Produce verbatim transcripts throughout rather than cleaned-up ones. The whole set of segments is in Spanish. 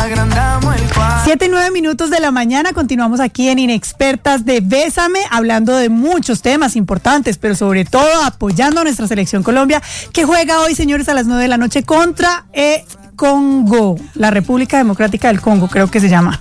agrandamos el cuadro. Siete y nueve minutos de la mañana, continuamos aquí en Inexpertas de Bésame, hablando de muchos temas importantes, pero sobre todo apoyando a nuestra selección Colombia, que juega hoy, señores, a las nueve de la noche contra eh, Congo, la República Democrática del Congo, creo que se llama.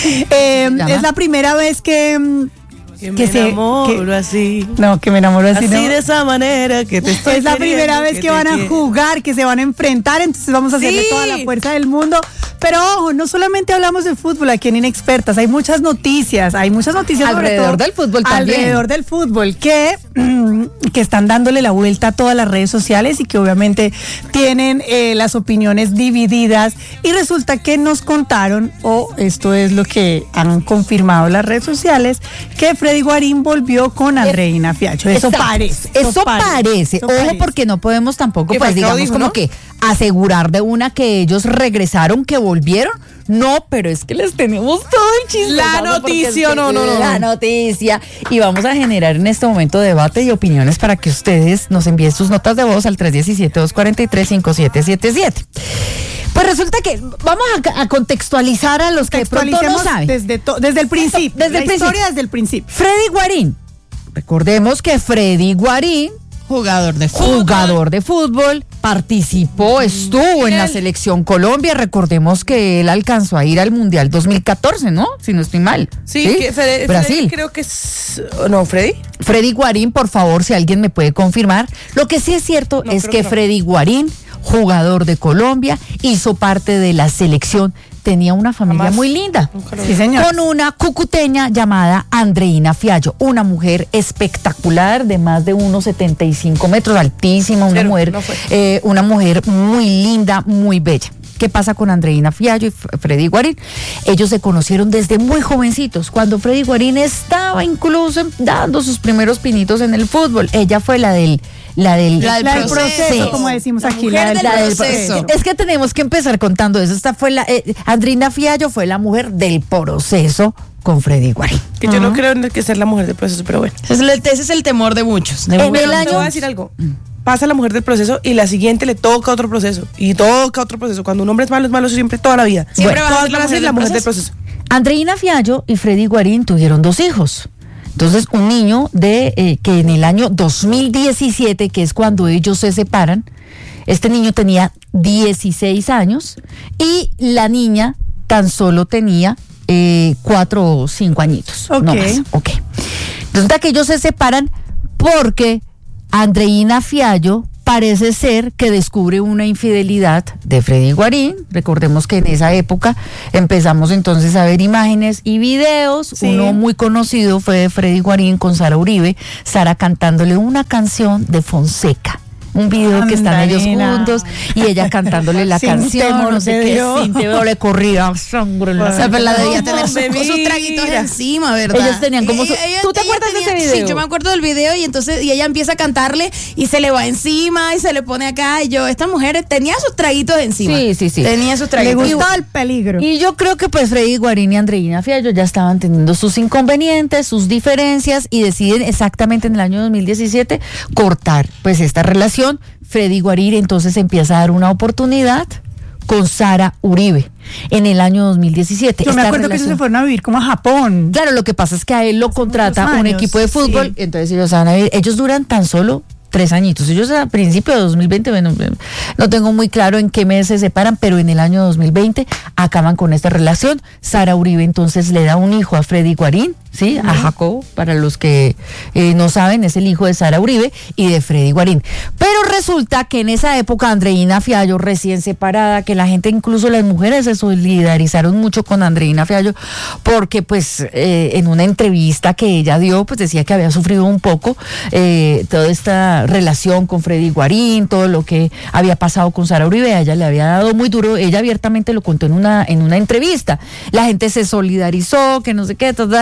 eh, ¿Se llama? Es la primera vez que... Que me que enamoro que, así. No, que me enamoro así. Así no. de esa manera que te estoy Es la primera vez que, que van a quiero. jugar, que se van a enfrentar, entonces vamos a hacerle sí. toda la fuerza del mundo. Pero ojo, no solamente hablamos de fútbol aquí en Inexpertas, hay muchas noticias, hay muchas noticias alrededor sobre todo, del fútbol también. Alrededor del fútbol, que, que están dándole la vuelta a todas las redes sociales y que obviamente tienen eh, las opiniones divididas. Y resulta que nos contaron, o esto es lo que han confirmado las redes sociales, que Freddy Guarín volvió con Andreina Fiallo. Eso Exacto. parece. Eso, eso parece. parece. Eso Ojo, parece. porque no podemos tampoco, pues digamos, dijo, como ¿no? que asegurar de una que ellos regresaron, que volvieron. No, pero es que les tenemos todo el chisme. La noticia, no, no, no. La noticia. Y vamos a generar en este momento debate y opiniones para que ustedes nos envíen sus notas de voz al tres uno siete, dos cuatro tres, cinco siete siete siete. Pues resulta que vamos a, a contextualizar a los que de pronto no saben. Desde, to, desde el principio. Desde la el principio. historia desde el principio. Freddy Guarín. Recordemos que Freddy Guarín, jugador de fútbol, jugador de fútbol, participó, estuvo en la selección Colombia. Recordemos que él alcanzó a ir al Mundial dos mil catorce, ¿no? Si no estoy mal. Sí, ¿Sí? Que Freddy, Brasil. Freddy creo que es... No, Freddy. Freddy Guarín, por favor, si alguien me puede confirmar. Lo que sí es cierto no, es que, que no. Freddy Guarín, jugador de Colombia, hizo parte de la selección. Tenía una familia Jamás. muy linda, sí, señor. con una cucuteña llamada Andreina Fiallo, una mujer espectacular de más de uno setenta y cinco metros, altísima, una Cero, mujer, no eh, una mujer muy linda, muy bella. ¿Qué pasa con Andreina Fiallo y Freddy Guarín? Ellos se conocieron desde muy jovencitos, cuando Freddy Guarín estaba incluso dando sus primeros pinitos en el fútbol. Ella fue la del La del, la del proceso, proceso, como decimos la aquí. La del, la del proceso. proceso. Es que tenemos que empezar contando eso. Esta fue la eh, Andreina Fiallo fue la mujer del proceso con Freddy Guarín. Que yo uh-huh. no creo en que sea la mujer del proceso, pero bueno. Ese es el, ese es el temor de muchos. De en muchos. el año... Te voy a decir algo. Pasa la mujer del proceso y la siguiente le toca otro proceso. Y toca otro proceso. Cuando un hombre es malo, es malo siempre, toda la vida. Siempre bueno, va a todas van a ser la mujer del proceso. Andreina Fiallo y Freddy Guarín tuvieron dos hijos. Entonces, un niño de eh, que en el año dos mil diecisiete, que es cuando ellos se separan, este niño tenía dieciséis años y la niña tan solo tenía eh, cuatro o cinco añitos. Ok. No más. Ok. Resulta que ellos se separan porque Andreina Fiallo parece ser que descubre una infidelidad de Freddy Guarín. Recordemos que en esa época empezamos entonces a ver imágenes y videos. Sí. Uno muy conocido fue de Freddy Guarín con Sara Uribe, Sara cantándole una canción de Fonseca. Un video Andalina. Que están ellos juntos y ella cantándole la sin canción, no sé qué, sin temor le corría sangre en la... O sea, pero la debía no, tener sus, sus traguitos encima, ¿verdad? Ellos tenían como... Su... Ella, ¿Tú te ella acuerdas tenía, de ese video? Sí, yo me acuerdo del video y entonces y ella empieza a cantarle y se le va encima y se le pone acá y yo, esta mujer tenía sus traguitos encima. Sí, sí, sí. Tenía sus traguitos. Le gustaba el peligro. Y yo creo que pues Freddy Guarín y Andreina Fiallo ya estaban teniendo sus inconvenientes, sus diferencias y deciden exactamente en el año dos mil diecisiete cortar pues esta relación. Freddy Guarín entonces empieza a dar una oportunidad con Sara Uribe en el año dos mil diecisiete. Yo me Esta acuerdo relación... que ellos se fueron a vivir como a Japón. Claro, lo que pasa es que a él lo Hace contrata un años, equipo de fútbol, sí. entonces ellos van a vivir, ellos duran tan solo tres añitos. Ellos a principios de dos mil veinte, bueno, no tengo muy claro en qué mes se separan, pero en el año dos mil veinte acaban con esta relación. Sara Uribe entonces le da un hijo a Freddy Guarín, ¿sí? Uh-huh. A Jacobo, para los que eh, no saben, es el hijo de Sara Uribe y de Freddy Guarín. Pero resulta que en esa época Andreina Fiallo, recién separada, que la gente, incluso las mujeres, se solidarizaron mucho con Andreina Fiallo, porque pues eh, en una entrevista que ella dio, pues decía que había sufrido un poco eh, toda esta relación con Freddy Guarín, todo lo que había pasado con Sara Uribe, a ella le había dado muy duro, ella abiertamente lo contó en una, en una entrevista. La gente se solidarizó, que no sé qué, toda, ella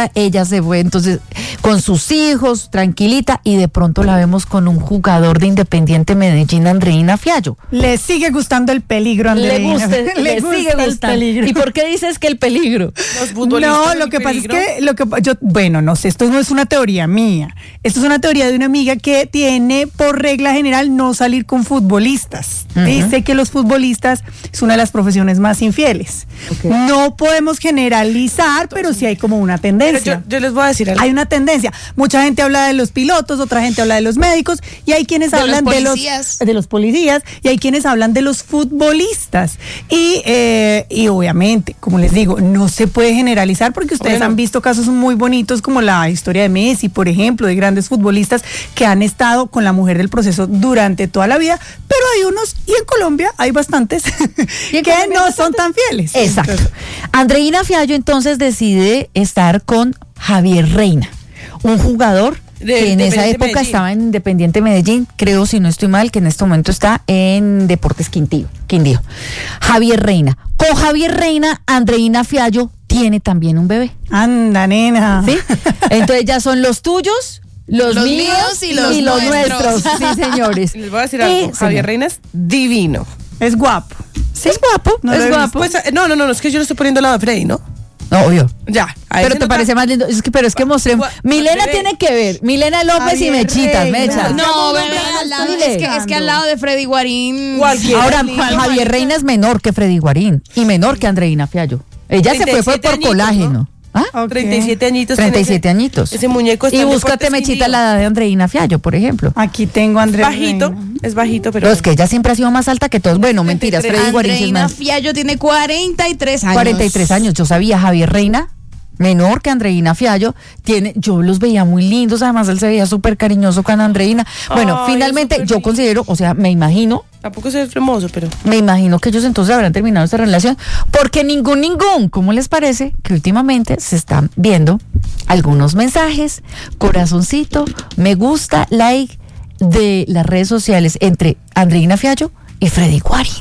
ella se fue entonces con sus hijos, tranquilita, y de pronto la vemos con un jugador de Independiente Medellín, Andreina Fiallo. Le sigue gustando el peligro, Andreina. Le, gusta, le, le gusta sigue el gustando. peligro. ¿Y por qué dices que el peligro? Los futbolistas No, del lo que peligro. pasa es que, lo que yo, bueno, no sé, esto no es una teoría mía. Esto es una teoría de una amiga que tiene por regla general no salir con futbolistas. Uh-huh. Dice que los futbolistas es una de las profesiones más infieles. Okay. No podemos generalizar, pero sí hay como una Pero tendencia. yo, yo les voy a decir algo. Hay una tendencia. Mucha gente habla de los pilotos, otra gente habla de los médicos y hay quienes De hablan los de los policías. de los policías y hay quienes hablan de los futbolistas. Y, eh, y obviamente, como les digo, no se puede generalizar porque ustedes Bueno. han visto casos muy bonitos como la historia de Messi, por ejemplo, de grandes futbolistas que han estado con la mujer del proceso durante toda la vida, pero hay unos, y en Colombia hay bastantes, ¿Y en que Colombia no hay son tan fieles. Exacto. Andreina Fiallo entonces decide estar con Javier Reina, un jugador De que en esa Independiente época Medellín. estaba en Independiente Medellín, creo, si no estoy mal, que en este momento está en Deportes Quindío. Quindío. Javier Reina. Con Javier Reina, Andreina Fiallo tiene también un bebé. Anda, nena. ¿Sí? Entonces ya son los tuyos, los, Los míos, míos y los nuestros. nuestros. Sí, señores. Les voy a decir Y, algo. señor, Javier Reina es divino. Es guapo. Sí, es guapo, No lo es he guapo. Pues, eh, no, no, no, es que yo lo estoy poniendo al lado de Freddy, ¿no? No, obvio. Ya. ahí Pero se te nota- parece más lindo. Es que, pero es que mostremos. Gua- Milena bebé. tiene que ver. Milena López y Javier Mechitas, Reina. Mecha. No, No, bebé, bebé, al lado, dile. es, que, es que al lado de Freddy Guarín. Cualquiera. Ahora, lindo, Javier Reina es menor que Freddy Guarín y menor que Andreina Fiallo. Ella se fue, fue por treinta y siete colágeno. añitos, ¿Ah? Ok. treinta y siete añitos. treinta y tiene siete ese- añitos. Ese muñeco está Y en búscate, Deportes Mechita, Quindío. la edad de Andreina Fiallo, por ejemplo. Aquí tengo a Andrés Bajito, Reina. es bajito, pero. Pero es que ella siempre ha sido más alta que todos. Bueno, mentiras, Freddy Guarín sí es Andreina más. Fiallo tiene cuarenta y tres años. cuarenta y tres años. Yo sabía, Javier Reina, menor que Andreina Fiallo, tiene, yo los veía muy lindos, además él se veía súper cariñoso con Andreina. Bueno, Ay, finalmente súper yo lindo. considero, o sea, me imagino, Tampoco es hermoso, pero. me imagino que ellos entonces habrán terminado esta relación, porque ningún, ningún, ¿cómo les parece? Que últimamente se están viendo algunos mensajes, corazoncito, me gusta, like, de las redes sociales entre Andreina Fiallo y Freddy Guarín.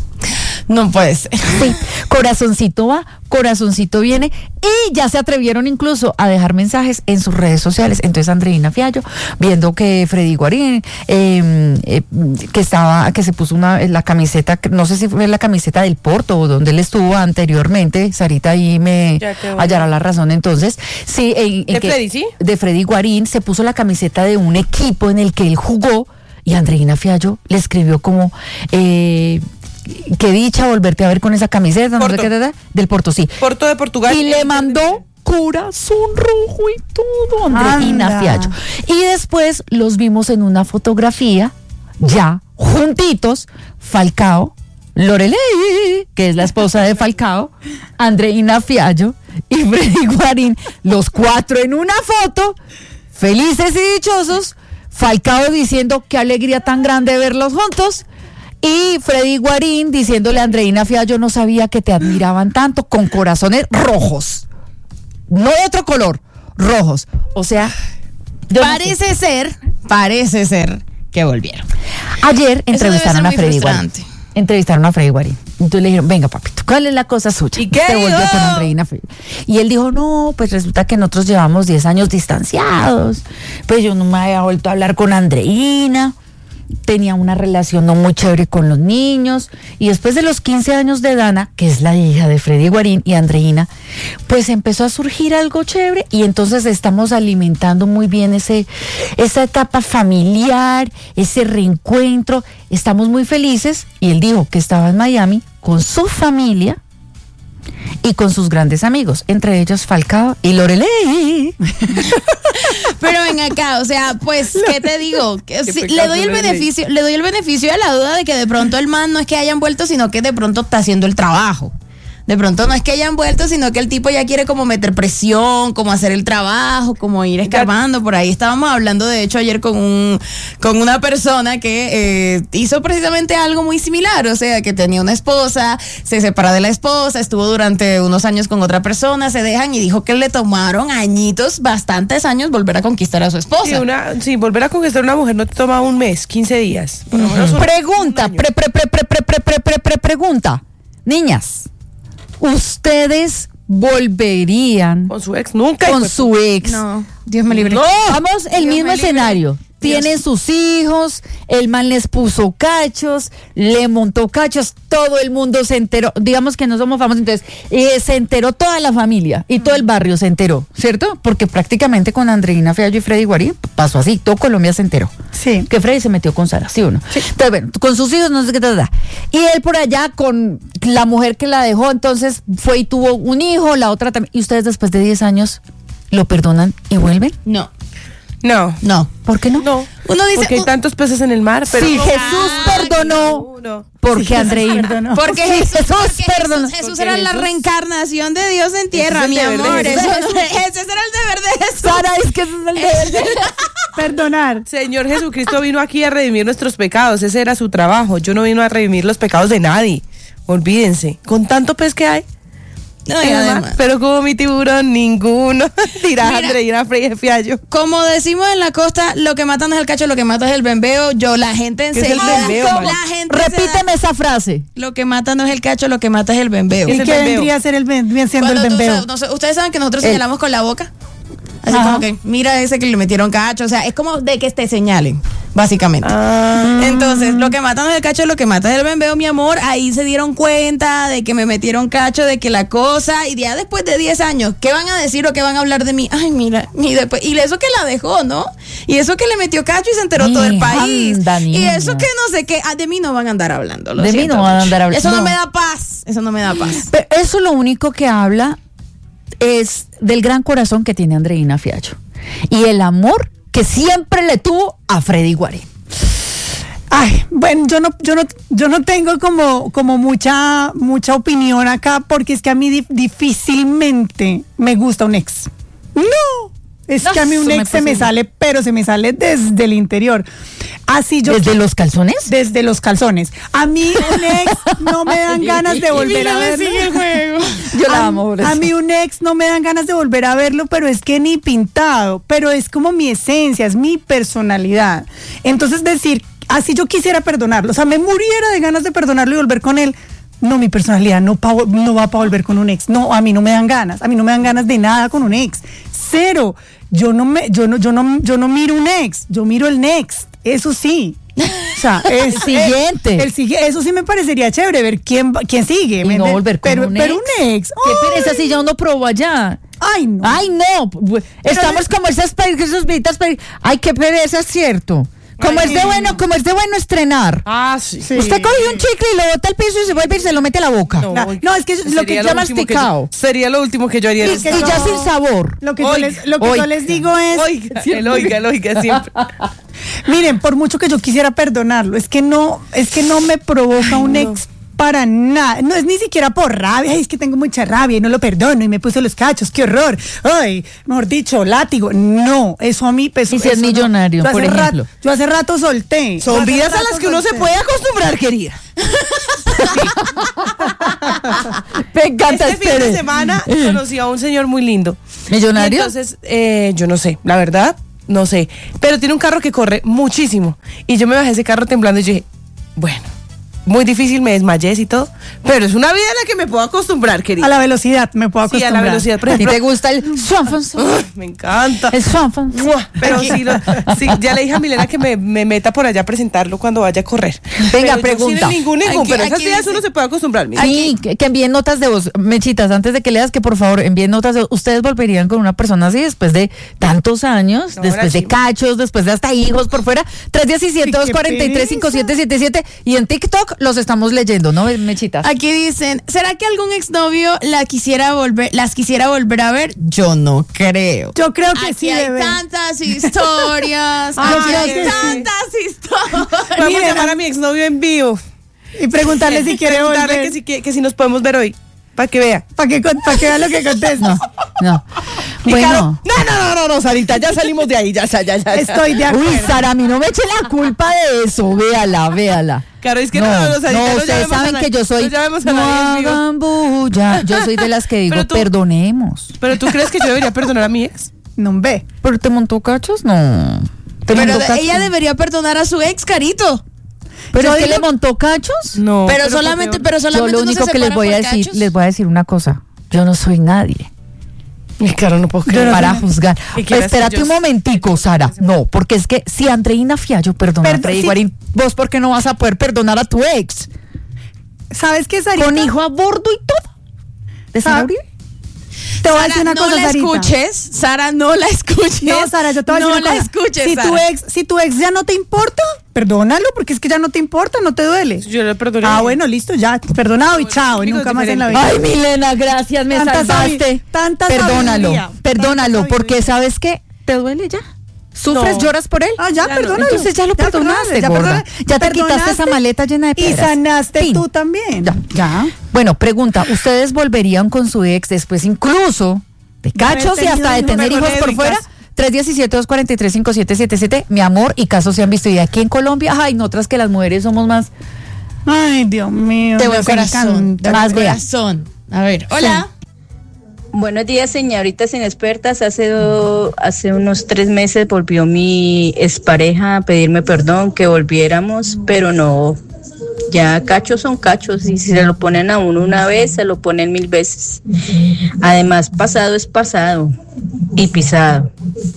No puede ser. Sí, corazoncito va, corazoncito viene y ya se atrevieron incluso a dejar mensajes en sus redes sociales. Entonces Andreina Fiallo, viendo que Freddy Guarín, eh, eh, que estaba, que se puso una la camiseta, no sé si fue la camiseta del Porto o donde él estuvo anteriormente, Sarita ahí me Ya te voy. hallará la razón entonces. Sí, en, en ¿De que- Freddy, sí? de Freddy Guarín, se puso la camiseta de un equipo en el que él jugó y Andreina Fiallo le escribió como eh, qué dicha volverte a ver con esa camiseta, no sé Porto. qué, tal, del Porto, sí. Porto de Portugal. Y le mandó corazón rojo y todo, Andreina Anda. Fiallo. Y después los vimos en una fotografía, ya juntitos, Falcao, Lorelei, que es la esposa de Falcao, Andreina Fiallo y Freddy Guarín, los cuatro en una foto, felices y dichosos, Falcao diciendo qué alegría tan grande verlos juntos. Y Freddy Guarín diciéndole a Andreina Fiallo, no sabía que te admiraban tanto, con corazones rojos. No de otro color, rojos. O sea, yo no sé. Parece ser, parece ser que volvieron. Ayer debe entrevistaron ser a muy Freddy Guarín. frustrante. Entrevistaron a Freddy Guarín. Entonces le dijeron, venga papito, ¿cuál es la cosa suya? ¿Y qué Te volvió dijo? con Andreina Fiallo. Y él dijo, no, pues resulta que nosotros llevamos diez años distanciados. Pues yo no me había vuelto a hablar con Andreina. Tenía una relación no muy chévere con los niños y después de los quince años de Dana, que es la hija de Freddy Guarín y Andreina, pues empezó a surgir algo chévere y entonces estamos alimentando muy bien ese esa etapa familiar, ese reencuentro, estamos muy felices y él dijo que estaba en Miami con su familia y con sus grandes amigos, entre ellos Falcao y Lorelei. Pero ven acá, o sea, pues, ¿qué te digo? Que Qué sí, pecado, le doy el Lorelei. beneficio, le doy el beneficio de la duda de que de pronto el man no es que hayan vuelto, sino que de pronto está haciendo el trabajo. De pronto no es que hayan vuelto, sino que el tipo ya quiere como meter presión, como hacer el trabajo, como ir escarbando. Por ahí estábamos hablando, de hecho, ayer con un con una persona que eh, hizo precisamente algo muy similar. O sea, que tenía una esposa, se separa de la esposa, estuvo durante unos años con otra persona, se dejan y dijo que le tomaron añitos, bastantes años, volver a conquistar a su esposa. Sí, una, sí, volver a conquistar a una mujer no te toma un mes, quince días. Por lo menos un- Pregunta, un año. pre, pre, pre, pre, pre, pre, pre, pre, pre- pregunta. Niñas, ¿ustedes volverían Con su ex, nunca. con hijo de su ex. No, Dios me libre. No. Vamos, el Dios mismo me libre. escenario. Tienen sus hijos, el man les puso cachos, le montó cachos, todo el mundo se enteró. Digamos que no somos famosos, entonces eh, se enteró toda la familia y todo el barrio se enteró, ¿cierto? Porque prácticamente con Andreina Fiallo y Freddy Guarín pasó así, todo Colombia se enteró. Sí. Que Freddy se metió con Sara, ¿sí o no? Entonces, bueno, con sus hijos, no sé qué tal. Y él por allá con la mujer que la dejó, entonces fue y tuvo un hijo, la otra también. Y ustedes después de diez años lo perdonan y vuelven. No, No. no. ¿Por qué no? No. Uno dice, Porque hay uh, tantos peces en el mar, pero. Sí, no. Jesús perdonó. No. Porque Andreina perdonó. Porque Sí, Jesús, Jesús, porque perdón. Jesús, Jesús Porque era la Jesús- reencarnación de Dios en tierra, Ese mi es el deber de amor. Jesús. Eso- ese era el deber de Jesús. Sara, es que eso es el deber de- Perdonar. Señor Jesucristo vino aquí a redimir nuestros pecados. Ese era su trabajo. Yo no vino a redimir los pecados de nadie. Olvídense. Con tanto pez que hay. No, y en el mar, además, pero como mi tiburón, ninguno. Dirá Mira. Andreina Freire Fiallo. como decimos en la costa, lo que mata no es el cacho, lo que mata es el bembeo. Yo, la gente ¿Qué es el enseguida. bembeo, la man? gente se da- Repíteme esa frase. lo que mata no es el cacho, lo que mata es el bembeo. ¿Y el qué bembeo. vendría a ser el ben- bien siendo el Cuando tú- bembeo? o sea, no sé, ustedes saben que nosotros El- señalamos con la boca. Así Ajá. como que, mira ese que le metieron cacho. O sea, es como de que te señalen, básicamente. Ah. Entonces, lo que mata no es el cacho, lo que mata es el bembeo, mi amor. Ahí se dieron cuenta de que me metieron cacho, de que la cosa, y ya después de diez años, ¿qué van a decir o qué van a hablar de mí? Ay, mira, y después, y eso que la dejó, ¿no? Y eso que le metió cacho y se enteró todo el Ni país. anda, Y niña. eso que no sé qué, ah, de mí no van a andar hablando. lo De mí siento no van a mucho. andar hablando. Eso no, No. me da paz, eso no me da paz. Pero eso lo único que habla es del gran corazón que tiene Andreina Fiallo y el amor que siempre le tuvo a Freddy Guarín. Ay, bueno, yo no, yo no, yo no tengo como, como mucha, mucha opinión acá, porque es que a mí di- difícilmente me gusta un ex. No, es No, que a mí un eso me ex se me pasa. sale, pero se me sale desde el interior. Así yo ¿Desde los calzones? desde los calzones. A mí un ex no me dan ganas de volver a verlo. Yo la a, amo por a eso. mí un ex no me dan ganas de volver a verlo, pero es que ni pintado, pero es como mi esencia, es mi personalidad. Entonces decir, así yo quisiera perdonarlo, o sea, me muriera de ganas de perdonarlo y volver con él. No, mi personalidad no, pa- no va para volver con un ex. No, a mí no me dan ganas, a mí no me dan ganas de nada con un ex. Cero. Yo no me, yo no, yo no, yo no miro un ex, yo miro el next. Eso sí. O sea, es, El siguiente. El, el sigue- eso sí me parecería chévere, ver quién, va- quién sigue. Y ¿me no entiendes? volver con pero, un pero ex. un ex. ¿Qué ¡ay! pereza si ya uno probó allá? Ay, no. Ay, no. Estamos como esas pe- esos viejitas pe- Ay, qué pereza, es cierto. Como Ay, es de sí. bueno, como es de bueno estrenar. Ah, sí. Sí. Usted coge un chicle y lo bota al piso y se vuelve y se lo mete a la boca. No, No, no, es que sería lo que lo llama último que masticado. yo- Sería lo último que yo haría. en Y esta- que Y ya no. sin sabor. Lo que, yo Oiga, les, lo que yo oiga. les digo es, Oiga, el oiga, el oiga siempre. miren, por mucho que yo quisiera perdonarlo, es que no, es que no me provoca un ex para nada. No es ni siquiera por rabia. Ay, es que tengo mucha rabia y no lo perdono y me puse los cachos. Qué horror. Ay, mejor dicho, látigo. No, eso a mí eso, Y si es eso no. millonario, Yo hace por rato- ejemplo. yo hace rato solté. Yo Son hace vidas a rato las que uno se solté. puede acostumbrar, querida. Me encanta, Este fin de espere. semana conocí a un señor muy lindo. ¿Millonario? Y entonces, eh, yo no sé, la verdad, no sé. Pero tiene un carro que corre muchísimo. Y yo me bajé ese carro temblando y yo dije, bueno, muy difícil, me desmayé y todo. Pero es una vida a la que me puedo acostumbrar, querida. A la velocidad me puedo Sí, a acostumbrar. la velocidad. Por ¿A ti ejemplo, te gusta el swanfan? ¡Ay, me encanta. El swanfan. ¡Mua! Pero sí, lo- sí, ya le dije a Milena que me, me meta por allá a presentarlo cuando vaya a correr. Venga, Pero yo pregunta. sin ningún, ningún, Aquí- pero esas aquí vidas dice- uno se puede acostumbrar. mira. Sí, que, que envíen notas de voz. Mechitas, antes de que leas, que por favor envíen notas de voz. ¿Ustedes volverían con una persona así después de tantos años? No, después ahora de sí. cachos, después de hasta hijos por fuera. tres diecisiete, Ay, dos qué cuarenta y tres, cinco siete siete siete. Y en TikTok los estamos leyendo, ¿no, Mechitas? Aquí dicen, ¿será que algún exnovio la quisiera volver, las quisiera volver a ver? Yo no creo. Yo creo que Aquí sí, hay bebé. tantas historias. Ay, aquí hay que sí. tantas historias. Vamos Miren, a llamar a mi exnovio en vivo. Y preguntarle si quiere Preguntarle volver. que si, que, que si nos podemos ver hoy. Para que vea. Para que, con- pa' que vea lo que contesta. No, no. Y Bueno. Caro, no, no, no, no, no, Sarita, ya salimos de ahí, ya, ya, ya, ya. Estoy de acuerdo. Uy, Sara, a mí no me eche la culpa de eso. Véala, véala. Claro, es que no, no, no, Sarita, no ustedes llamemos a saben nadie, que yo soy. no llamemos a No nadie en vivo. hagan bulla. Yo soy de las que digo, Pero tú- perdonemos. Pero tú crees que yo debería perdonar a mi ex? No ve. ¿Pero te montó cachos? No. ¿Te Pero montó de- cachos? ella debería perdonar a su ex, Carito. ¿Pero Yo es que digo- le montó cachos? No. pero, solamente, porque- pero Yo solamente lo no único se que les separan voy a por decir, cachos. les voy a decir una cosa. Yo no soy nadie. Mi caro, no puedo creer. Para juzgar. ¿Qué quieres Espérate que yo- un momentico, Sara. No, porque es que si Andreina Fiallo perdona Perdón, a Freddy sí. Guarín, ¿vos por qué no vas a poder perdonar a tu ex? ¿Sabes qué, Sarita? Con hijo a bordo y todo. ¿De Sara Sara, Uribe? Te voy a Sara, decir una no cosa, la Sarita. escuches, Sara, no la escuches. No, Sara, yo te voy a no decir una la cosa. escuches, si Sara. tu ex, si tu ex ya no te importa, perdónalo, porque es que ya no te importa, no te duele. Yo le perdoné. Ah, bueno, listo, ya, perdonado y chao, y conmigo nunca es más en la diferente. vida. Ay, Milena, gracias, me Tanta salvaste. sabi- tanta perdónalo, sabiduría, perdónalo, tanta porque sabiduría. ¿sabes qué? ¿Te duele ya? ¿Sufres, No. lloras por él? Ah, ya, Ya no. perdónalo. Entonces ya lo perdonaste, perdónale, gorda. perdónale. Ya te quitaste esa maleta llena de Y piedras. sanaste Fin. tú también. Ya. Ya. Bueno, pregunta, ¿ustedes volverían con su ex después incluso de De haber cachos y hasta de tenido tener hijos hijos por lésbicas? fuera? tres uno siete, dos cuatro tres, cinco siete siete siete, mi amor, y casos se han visto. Y aquí en Colombia, ay, nosotras que las mujeres somos más... Ay, Dios mío. De buen nos corazón, encanta. de Más buen vea. corazón. A ver, hola. Buenos días, señoritas inexpertas. Hace, do- hace unos tres meses volvió mi expareja a pedirme perdón, que volviéramos, pero no. Ya cachos son cachos y si se lo ponen a uno una vez, se lo ponen mil veces. Además, pasado es pasado y pisado.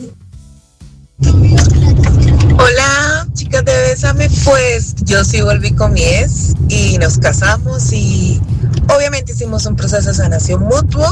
Hola, chicas de Bésame, pues yo sí volví con mi ex y nos casamos y obviamente hicimos un proceso de sanación mutuo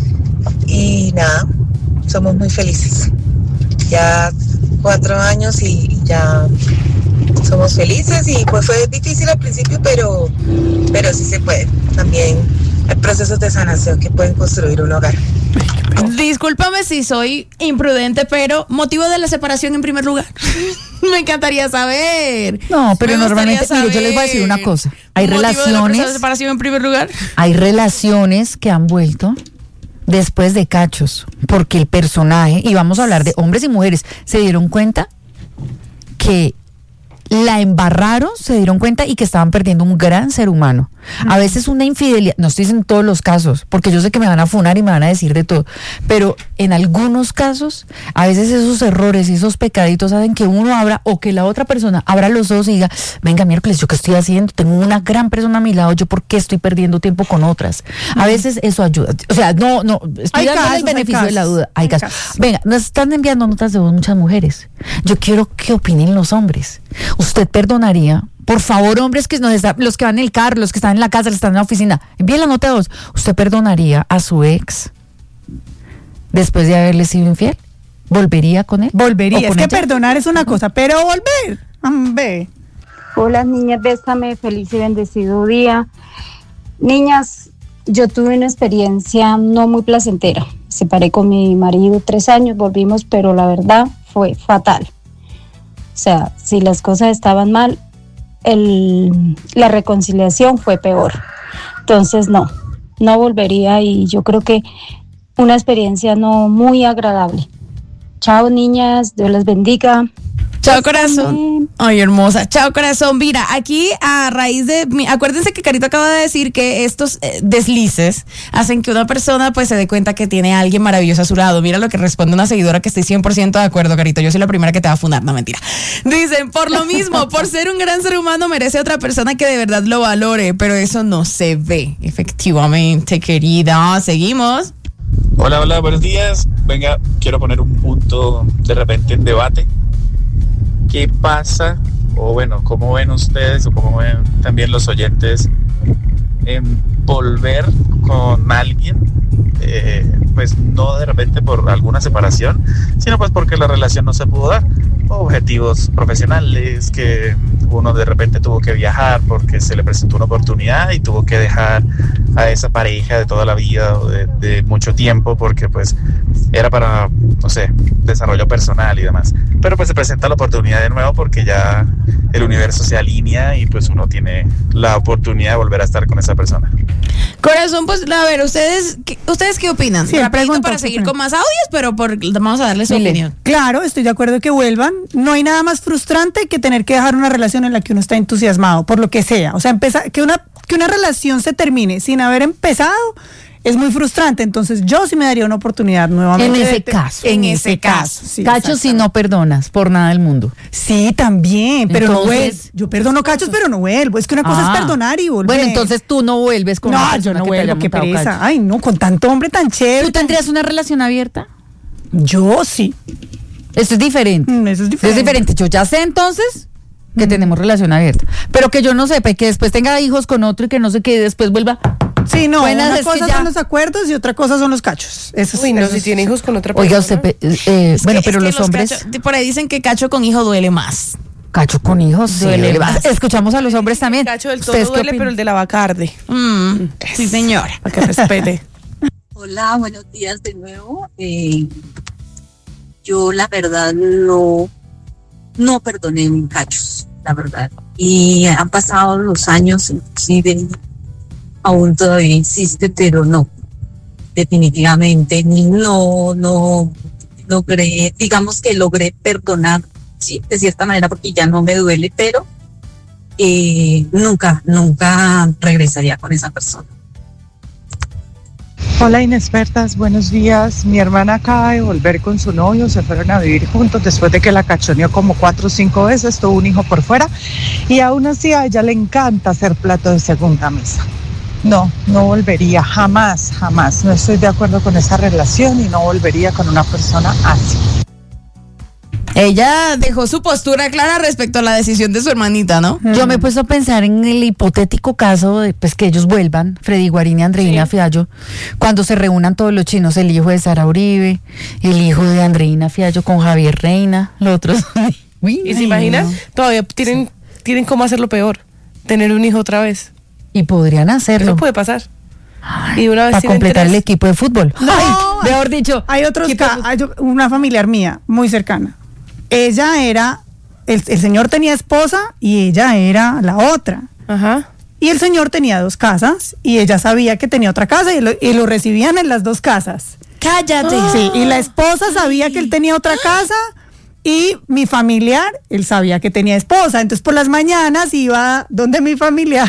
y nada, somos muy felices. Ya cuatro años y ya somos felices y pues fue difícil al principio, pero, pero sí se puede. También hay procesos de sanación que pueden construir un hogar. Discúlpame si soy imprudente, pero motivo de la separación en primer lugar. Me encantaría saber. No, pero Me gustaría normalmente, mire, yo les voy a decir una saber. cosa. Hay ¿Motivo de la relaciones, separación en primer lugar? hay relaciones que han vuelto después de cachos, porque el personaje, y vamos a hablar de hombres y mujeres, se dieron cuenta que la embarraron, se dieron cuenta y que estaban perdiendo un gran ser humano. A veces una infidelidad, no estoy diciendo en todos los casos, porque yo sé que me van a funar y me van a decir de todo, pero en algunos casos, a veces esos errores y esos pecaditos hacen que uno abra o que la otra persona abra los ojos y diga, venga, miércoles, ¿yo qué estoy haciendo? Tengo una gran persona a mi lado, ¿yo por qué estoy perdiendo tiempo con otras? A veces eso ayuda. O sea, no, no, estoy Hay dando casos, el beneficio hay de la casos, duda. Hay hay casos. casos. Venga, nos están enviando notas de voz muchas mujeres. Yo quiero que opinen los hombres. ¿Usted perdonaría? Por favor, hombres que nos está, los que van en el carro, los que están en la casa, los que están en la oficina, envíen la nota de voz. ¿Usted perdonaría a su ex después de haberle sido infiel? ¿Volvería con él? Volvería. ¿O Es con que ella? perdonar es una cosa, pero volver, hombre. Hola niñas, bésame, feliz y bendecido día. Niñas, yo tuve una experiencia no muy placentera. Me separé con mi marido tres años, volvimos, pero la verdad fue fatal. O sea, si las cosas estaban mal, el, la reconciliación fue peor. Entonces no, no volvería y yo creo que una experiencia no muy agradable. Chao niñas, Dios las bendiga. Chao, corazón. Ay, hermosa. Chao, corazón. Mira, aquí a raíz de... mi- acuérdense que Carito acaba de decir que estos eh, deslices hacen que una persona pues se dé cuenta que tiene a alguien maravilloso a su lado. Mira lo que responde una seguidora que estoy cien por ciento de acuerdo, Carito. Yo soy la primera que te va a fundar. No, mentira. Dicen, por lo mismo, por ser un gran ser humano merece otra persona que de verdad lo valore, pero eso no se ve. Efectivamente, querida. Seguimos. Hola, hola, buenos días. Venga, quiero poner un punto de repente en debate. ¿Qué pasa, o bueno, cómo ven ustedes o cómo ven también los oyentes en volver con alguien, eh, pues no de repente por alguna separación, sino pues porque la relación no se pudo dar? Objetivos profesionales, que uno de repente tuvo que viajar porque se le presentó una oportunidad y tuvo que dejar a esa pareja de toda la vida o de, de mucho tiempo porque pues era para, no sé, desarrollo personal y demás. Pero pues se presenta la oportunidad de nuevo porque ya el universo se alinea y pues uno tiene la oportunidad de volver a estar con esa persona. Corazón, pues a ver, ¿ustedes qué, ¿ustedes qué opinan? Sí, Rapidito pregunta, para ¿qué seguir opinan? con más audios, pero por, vamos a darles su Dile. opinión. Claro, estoy de acuerdo que vuelvan. No hay nada más frustrante que tener que dejar una relación en la que uno está entusiasmado, por lo que sea. O sea, empezar, que una, que una relación se termine sin haber empezado es muy frustrante. Entonces yo sí me daría una oportunidad nuevamente. En ese de- caso. En ese caso. Sí, Cachos si no perdonas por nada del mundo. Sí, también, pero no vuelvo. Entonces- Yo perdono cachos, pero no vuelvo. Es que una cosa Ah. es perdonar y volver. Bueno, entonces tú no vuelves con una no, yo persona no que te haya vuelvo, qué montado pereza. cachos. Ay, no, con tanto hombre tan chévere. ¿Tú tendrías una relación abierta? Yo sí. Eso es diferente. Mm, eso es diferente. Es diferente. Yo ya sé entonces que tenemos relación abierta. Pero que yo no sepa y que después tenga hijos con otro y que no sé qué, y después vuelva. Sí, no, Buenas, una es que cosa ya- son los acuerdos y otra cosa son los cachos. Eso es- Uy, no, eso si es- tiene hijos con otra persona. Oiga, usted, pe- eh, bueno, Es pero que los hombres. cacho- por ahí dicen que cacho con hijo duele más. Cacho con hijos, sí, Duele duele más. más. Escuchamos a los hombres también. El cacho del todo ¿Ustedes qué duele, opinan? pero el de la vaca arde. Mm, sí, señora. Para que respete. Hola, buenos días de nuevo. Eh, yo la verdad no, no perdoné en cachos, la verdad. Y han pasado los años, inclusive aún todavía insiste, pero no, definitivamente no, no logré, digamos que logré perdonar, sí, de cierta manera porque ya no me duele, pero eh, nunca, nunca regresaría con esa persona. Hola inexpertas, buenos días. Mi hermana acaba de volver con su novio, se fueron a vivir juntos después de que la cachoneó como cuatro o cinco veces, tuvo un hijo por fuera y aún así a ella le encanta hacer plato de segunda mesa. No, no volvería, jamás, jamás. No estoy de acuerdo con esa relación y no volvería con una persona así. Ella dejó su postura clara respecto a la decisión de su hermanita, ¿no? Yo me he puesto a pensar en el hipotético caso de pues que ellos vuelvan, Freddy Guarín y Andreina Fiallo, cuando se reúnan todos los chinos, el hijo de Sara Uribe, el hijo de Andreina Fiallo con Javier Reina, los otros. Uy, ¿Y se ay, imaginan? no. Todavía tienen, tienen cómo hacerlo peor. Tener un hijo otra vez. Y podrían hacerlo. Eso puede pasar. Y de una vez para tienen completar tres. el equipo de fútbol. No, Ay, mejor dicho. Hay otros equipo de ca- fútbol. hay una familiar mía muy cercana. Ella era, el, el señor tenía esposa y ella era la otra. Ajá. Y el señor tenía dos casas y ella sabía que tenía otra casa y lo, y lo recibían en las dos casas. Cállate. Sí, y la esposa sabía que él tenía otra casa y mi familiar, él sabía que tenía esposa. Entonces por las mañanas iba donde mi familiar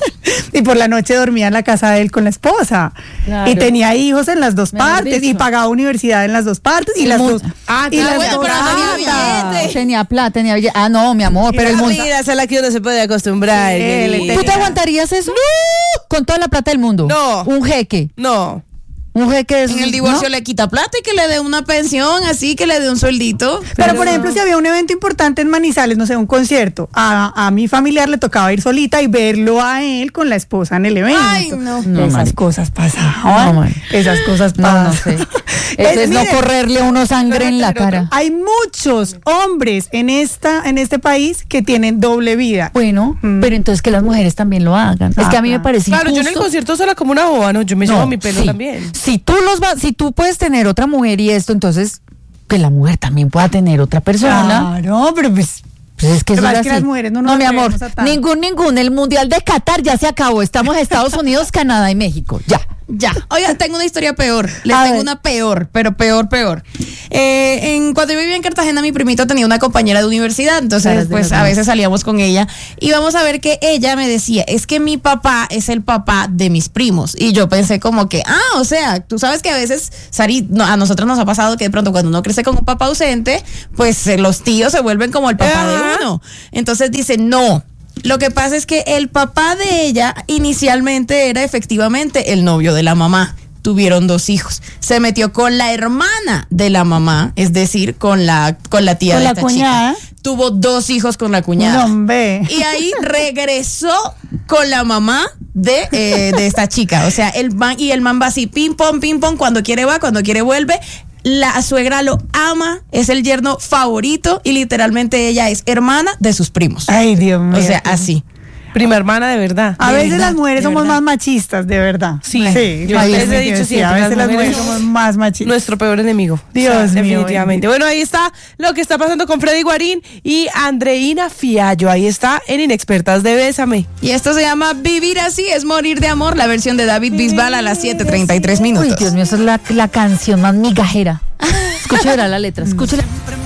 y por la noche dormía en la casa de él con la esposa. Claro. Y tenía hijos en las dos Mejor partes y dicho. pagaba universidad en las dos partes y El las mu- dos. Ah, y claro, las bueno, dos- pero no tenía Ah, billete. Tenía plata, tenía billete. Ah, no, mi amor, pero el la mundo. vida es a la que uno se puede acostumbrar. Sí, Nelly. le ¿Tú te tenía- aguantarías eso? Con toda la plata del mundo. No. Un jeque. No. Un jeque es. En el divorcio ¿no? le quita plata y que le dé una pensión, así que le dé un sueldito. Pero, por ejemplo, si había un evento importante en Manizales, no sé, un concierto, a, a mi familiar le tocaba ir solita y verlo a él con la esposa en el evento. Ay, no. No, Esas marica. cosas pasaban. No, man. Esas cosas No, pasan. no sé. Eso Es- es no miren, correrle a uno sangre en la cara. hay muchos hombres en esta en este país que tienen doble vida. Bueno, Mm. pero entonces que las mujeres también lo hagan. Es que a mí me Ajá. parece Claro, yo en el injusto. concierto sola como una boba, ¿no? Yo me No, llevo mi pelo sí. también. Si tú los vas, si tú puedes tener otra mujer y esto, entonces que la mujer también pueda tener otra persona. Claro, pero pues Pues es que eso Pero es es que así. las mujeres no nos mi amor, atrevemos a tanto. ningún, ningún. El Mundial de Qatar ya se acabó. Estamos en Estados Unidos, Canadá y México. Ya. Ya. Oiga, tengo una historia peor. Les A tengo ver. una peor, pero peor, peor. Eh, en, cuando yo vivía en Cartagena, mi primito tenía una compañera de universidad. Entonces, Caras de pues las a manos. veces salíamos con ella. Y vamos a ver que ella me decía, es que mi papá es el papá de mis primos. Y yo pensé como que, ah, o sea, tú sabes que a veces, Sari, no, a nosotros nos ha pasado que de pronto cuando uno crece con un papá ausente, pues eh, los tíos se vuelven como el papá de Ajá. uno. Entonces dice, no. Lo que pasa es que el papá de ella inicialmente era efectivamente el novio de la mamá. Tuvieron dos hijos. Se metió con la hermana de la mamá, es decir, con la, con la tía Con de la esta cuñada. chica. Tuvo dos hijos con la cuñada. no, hombre. Y ahí regresó con la mamá de, eh, de esta chica. O sea, el man, y el man va así, ping pong, ping pong, cuando quiere va, cuando quiere vuelve. La suegra lo ama, es el yerno favorito y literalmente ella es hermana de sus primos. Ay, Dios mío. O sea, así. Prima hermana de verdad. A de veces verdad, las mujeres de somos verdad. más machistas, de verdad. Sí, sí. yo Ay, les es he que dicho sí, siempre, a veces las las mujeres mujeres somos más machistas. Nuestro peor enemigo. Dios O sea, mío, definitivamente. Bueno, ahí está lo que está pasando con Freddy Guarín y Andreina Fiallo. Ahí está en Inexpertas de Bésame. Y esto se llama Vivir así es morir de amor, la versión de David Bisbal a las siete treinta y tres minutos. Uy, Dios mío, esa es la, la canción más migajera. Escúchela la letra, escúchela.